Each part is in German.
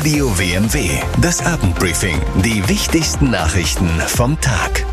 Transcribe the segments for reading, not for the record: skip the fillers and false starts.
Radio WMW, das Abendbriefing. Die wichtigsten Nachrichten vom Tag.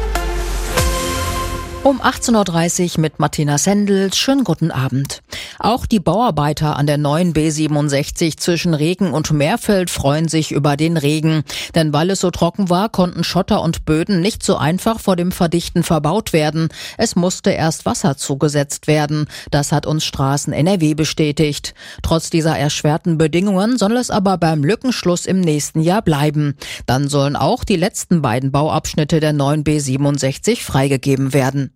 Um 18.30 Uhr mit Martina Sendel. Schönen guten Abend. Auch die Bauarbeiter an der neuen B67 zwischen Regen und Meerfeld freuen sich über den Regen. Denn weil es so trocken war, konnten Schotter und Böden nicht so einfach vor dem Verdichten verbaut werden. Es musste erst Wasser zugesetzt werden. Das hat uns Straßen NRW bestätigt. Trotz dieser erschwerten Bedingungen soll es aber beim Lückenschluss im nächsten Jahr bleiben. Dann sollen auch die letzten beiden Bauabschnitte der neuen B67 freigegeben werden.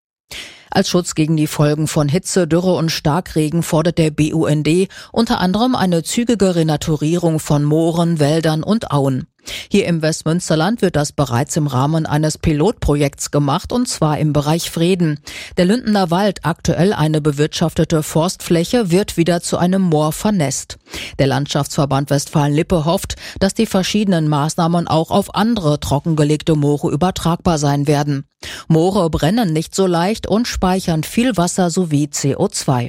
Als Schutz gegen die Folgen von Hitze, Dürre und Starkregen fordert der BUND unter anderem eine zügige Renaturierung von Mooren, Wäldern und Auen. Hier im Westmünsterland wird das bereits im Rahmen eines Pilotprojekts gemacht, und zwar im Bereich Vreden. Der Lündener Wald, aktuell eine bewirtschaftete Forstfläche, wird wieder zu einem Moor vernässt. Der Landschaftsverband Westfalen-Lippe hofft, dass die verschiedenen Maßnahmen auch auf andere trockengelegte Moore übertragbar sein werden. Moore brennen nicht so leicht und speichern viel Wasser sowie CO2.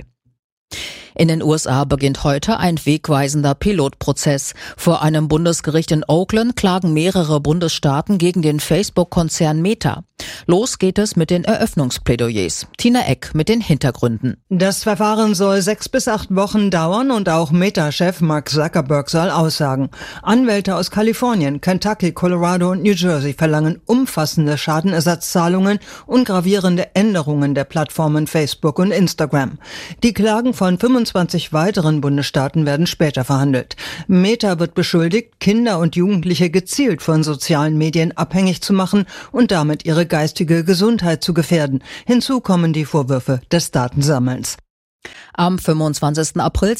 In den USA beginnt heute ein wegweisender Pilotprozess. Vor einem Bundesgericht in Oakland klagen mehrere Bundesstaaten gegen den Facebook-Konzern Meta. Los geht es mit den Eröffnungsplädoyers. Tina Eck mit den Hintergründen. Das Verfahren soll 6 bis 8 Wochen dauern und auch Meta-Chef Mark Zuckerberg soll aussagen. Anwälte aus Kalifornien, Kentucky, Colorado und New Jersey verlangen umfassende Schadenersatzzahlungen und gravierende Änderungen der Plattformen Facebook und Instagram. Die Klagen von 25 weiteren Bundesstaaten werden später verhandelt. Meta wird beschuldigt, Kinder und Jugendliche gezielt von sozialen Medien abhängig zu machen und damit ihre geistige Gesundheit zu gefährden. Hinzu kommen die Vorwürfe des Datensammelns. Am 25. April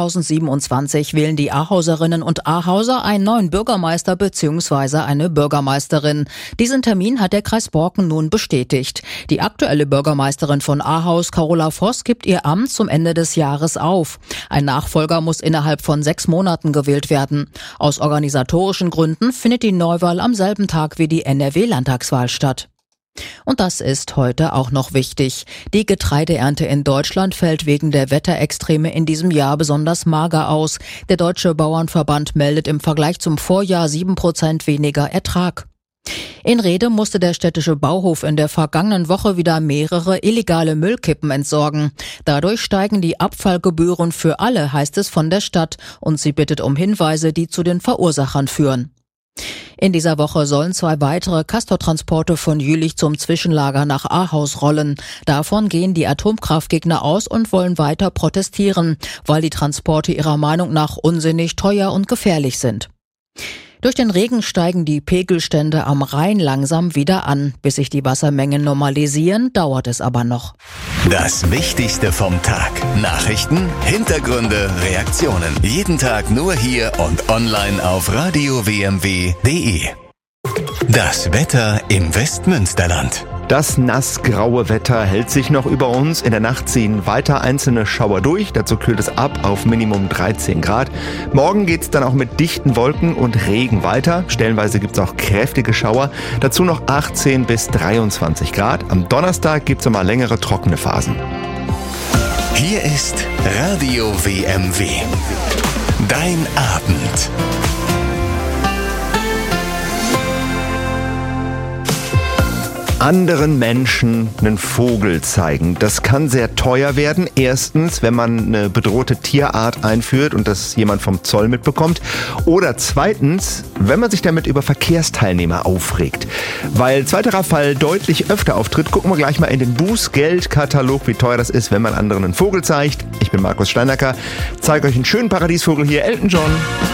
2027 wählen die Ahauserinnen und Ahauser einen neuen Bürgermeister bzw. eine Bürgermeisterin. Diesen Termin hat der Kreis Borken nun bestätigt. Die aktuelle Bürgermeisterin von Ahaus, Carola Voss, gibt ihr Amt zum Ende des Jahres auf. Ein Nachfolger muss innerhalb von 6 Monaten gewählt werden. Aus organisatorischen Gründen findet die Neuwahl am selben Tag wie die NRW-Landtagswahl statt. Und das ist heute auch noch wichtig. Die Getreideernte in Deutschland fällt wegen der Wetterextreme in diesem Jahr besonders mager aus. Der Deutsche Bauernverband meldet im Vergleich zum Vorjahr 7% weniger Ertrag. In Rhede musste der städtische Bauhof in der vergangenen Woche wieder mehrere illegale Müllkippen entsorgen. Dadurch steigen die Abfallgebühren für alle, heißt es von der Stadt, und sie bittet um Hinweise, die zu den Verursachern führen. In dieser Woche sollen 2 weitere Castortransporte von Jülich zum Zwischenlager nach Ahaus rollen. Davon gehen die Atomkraftgegner aus und wollen weiter protestieren, weil die Transporte ihrer Meinung nach unsinnig, teuer und gefährlich sind. Durch den Regen steigen die Pegelstände am Rhein langsam wieder an. Bis sich die Wassermengen normalisieren, dauert es aber noch. Das Wichtigste vom Tag. Nachrichten, Hintergründe, Reaktionen. Jeden Tag nur hier und online auf radiowmw.de. Das Wetter im Westmünsterland. Das nassgraue Wetter hält sich noch über uns. In der Nacht ziehen weiter einzelne Schauer durch. Dazu kühlt es ab auf Minimum 13 Grad. Morgen geht's dann auch mit dichten Wolken und Regen weiter. Stellenweise gibt's auch kräftige Schauer. Dazu noch 18 bis 23 Grad. Am Donnerstag gibt's nochmal längere trockene Phasen. Hier ist Radio WMW. Dein Abend. Anderen Menschen einen Vogel zeigen. Das kann sehr teuer werden. Erstens, wenn man eine bedrohte Tierart einführt und das jemand vom Zoll mitbekommt. Oder zweitens, wenn man sich damit über Verkehrsteilnehmer aufregt. Weil zweiterer Fall deutlich öfter auftritt, gucken wir gleich mal in den Bußgeldkatalog, wie teuer das ist, wenn man anderen einen Vogel zeigt. Ich bin Markus Steinacker, zeige euch einen schönen Paradiesvogel hier, Elton John.